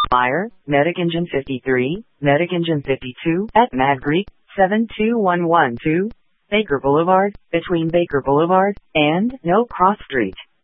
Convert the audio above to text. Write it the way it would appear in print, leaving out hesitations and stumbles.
Fire, Medic Engine 53, Medic Engine 52, at Mad Greek, 72112, Baker Boulevard, between Baker Boulevard and No Cross Street.